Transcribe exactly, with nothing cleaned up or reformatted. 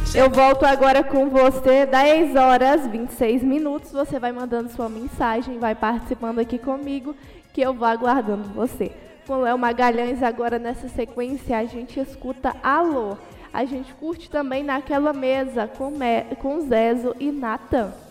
Eu volto agora com você, dez horas e vinte e seis minutos. Você vai mandando sua mensagem, vai participando aqui comigo, que eu vou aguardando você. Com Léo Magalhães, agora nessa sequência, a gente escuta Alô. A gente curte também Naquela Mesa com, Me com Zezo e Natan.